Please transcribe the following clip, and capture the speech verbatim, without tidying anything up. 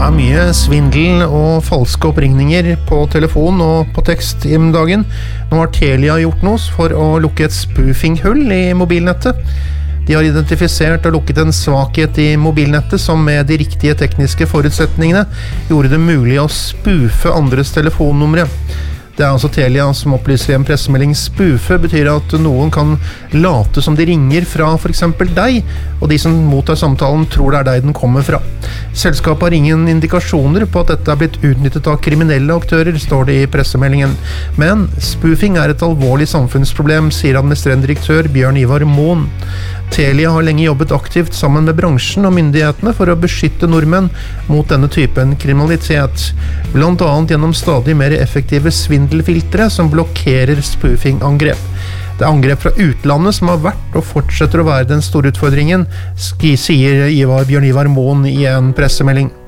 er mye svindel og falske oppringninger på telefon og på tekst i dagen. Nå har Telia gjort noe for å lukke et spoofing-hull i mobilnettet. De har identifisert og lukket en svakhet i mobilnettet som med de riktige tekniske forutsetningene gjorde det mulig å spoofe andres telefonnumre. Det er altså Telia som opplyser i en pressemelding. Spoofe betyr at noen kan late som de ringer fra for eksempel deg, og de som mottar samtalen tror det er deg den kommer fra. Selskapet har ingen indikasjoner på at dette er blitt utnyttet av kriminelle aktører, står det i pressemeldingen. Men spoofing er et alvorlig samfunnsproblem, sier administrerende direktør Bjørn Ivar Moen. Telia har lenge jobbet aktivt sammen med bransjen og myndighetene for å beskytte nordmenn mot denne typen kriminalitet, blant annet gjennom stadig mer effektive svindelfiltre som blokkerer spoofing-angrep. Det er angrep fra utlandet som har vært og fortsetter å være den store utfordringen, sier Ivar Bjørn Ivar Moen i en pressemelding.